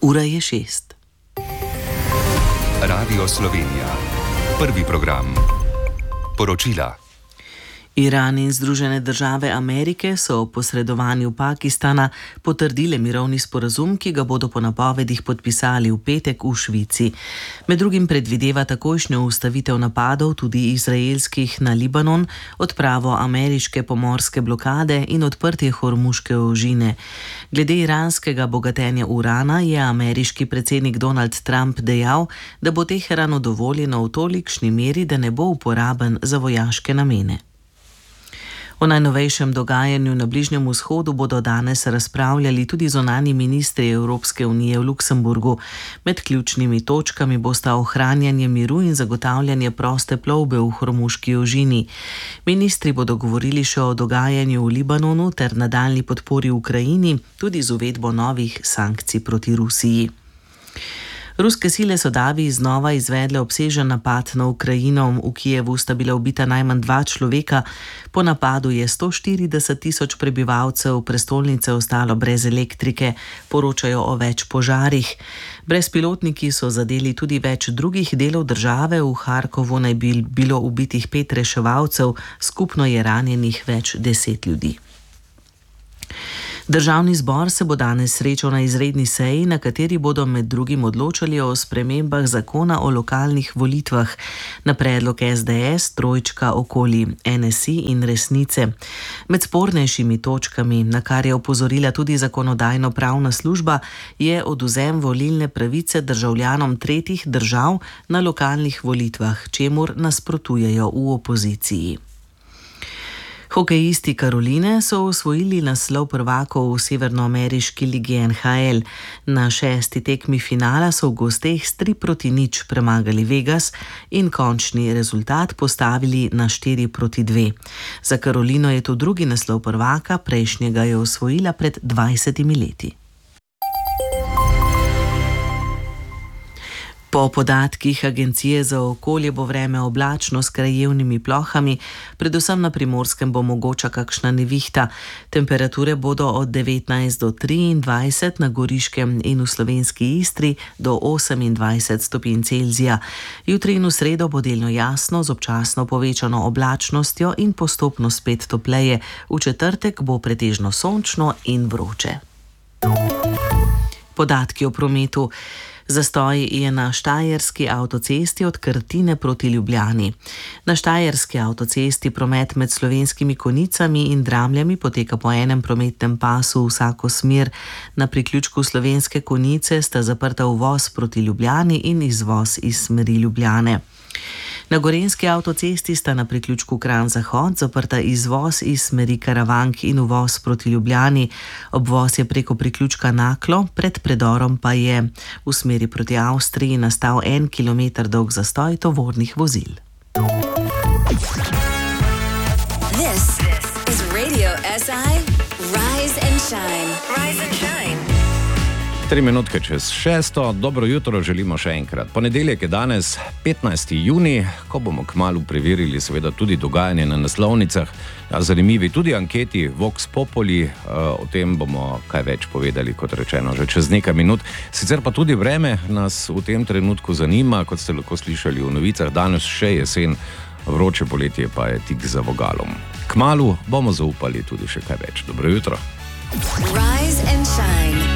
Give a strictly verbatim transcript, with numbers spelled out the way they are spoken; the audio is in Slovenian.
Ura je šest. Radio Slovenija. Prvi program. Poročila. Iran in Združene države Amerike so o posredovanju Pakistana potrdile mirovni sporazum, ki ga bodo po napovedih podpisali v petek v Švici. Med drugim predvideva takojšnjo ustavitev napadov, tudi izraelskih, na Libanon, odpravo ameriške pomorske blokade in odprtje Hormuške ožine. Glede iranskega bogatenja urana je ameriški predsednik Donald Trump dejal, da bo Teheranu dovoljeno v tolikšni meri, da ne bo uporaben za vojaške namene. O najnovejšem dogajanju na Bližnjem vzhodu bodo danes razpravljali tudi zunanji ministri Evropske unije v Luksemburgu. Med ključnimi točkami bosta ohranjanje miru in zagotavljanje proste plovbe v Hormuški ožini. Ministri bodo govorili še o dogajanju v Libanonu ter nadaljnji podpori Ukrajini, tudi z uvedbo novih sankcij proti Rusiji. Ruske sile so davi znova izvedle obsežen napad na Ukrajino. V Kijevu sta bila ubita najmanj dva človeka. Po napadu je sto štirideset tisoč prebivalcev prestolnice ostalo brez elektrike, poročajo o več požarih. Brezpilotniki so zadeli tudi več drugih delov države. V Harkovu naj bi bilo ubitih pet reševalcev, skupno je ranjenih več deset ljudi. Državni zbor se bo danes srečal na izredni seji, na kateri bodo med drugim odločali o spremembah zakona o lokalnih volitvah na predlog S D S, trojčka okoli N S I in Resnice. Med spornejšimi točkami, na kar je opozorila tudi zakonodajno-pravna služba, je odvzem volilne pravice državljanom tretjih držav na lokalnih volitvah, čemur nasprotujejo v opoziciji. Hokejisti Karoline so osvojili naslov prvakov v severnoameriški ligi N H L. Na šesti tekmi finala so v gosteh s tri proti nič premagali Vegas in končni rezultat postavili na štiri proti dve. Za Karolino je to drugi naslov prvaka, prejšnjega je osvojila pred dvajsetimi leti. Po podatkih Agencije za okolje bo vreme oblačno s krajevnimi plohami, predvsem na Primorskem bo mogoča kakšna nevihta. Temperature bodo od devetnajst do triindvajset, na Goriškem in v slovenski Istri do osemindvajset stopinj Celzija. Jutri in v sredo bo delno jasno z občasno povečano oblačnostjo in postopno spet topleje. V četrtek bo pretežno sončno in vroče. Podatki o prometu. Zastoj je na štajerski avtocesti od Krtine proti Ljubljani. Na štajerski avtocesti promet med Slovenskimi Konjicami in Dramljami poteka po enem prometnem pasu vsako smer. Na priključku Slovenske Konjice sta zaprta uvoz proti Ljubljani in izvoz iz smeri Ljubljane. Na gorenjski avtocesti sta na priključku Kranj-Zahod zaprta izvoz iz smeri Karavank in uvoz proti Ljubljani. Obvoz je preko priključka Naklo, pred predorom pa je v smeri proti Avstriji nastal en kilometer dolg zastoj tovornih vozil. This is Radio S I Rise and Shine. Rise and Shine. Tri minutke čez šesto, dobro jutro želimo še enkrat. Ponedeljek je danes petnajsti junij, ko bomo kmalu preverili seveda tudi dogajanje na naslovnicah. Ja, zanimivi tudi anketi Vox Populi, o tem bomo kaj več povedali, kot rečeno, že čez nekaj minut. Sicer pa tudi vreme nas v tem trenutku zanima, kot ste lahko slišali v novicah, danes še jesen, vroče poletje pa je tik za vogalom. Kmalu bomo zaupali tudi še kaj več. Dobro jutro. Rise and Shine.